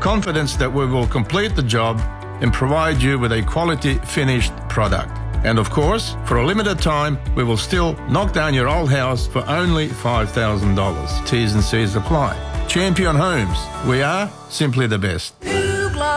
confidence that we will complete the job and provide you with a quality finished product. And of course, for a limited time, we will still knock down your old house for only $5,000. T's and C's apply. Champion Homes. We are simply the best.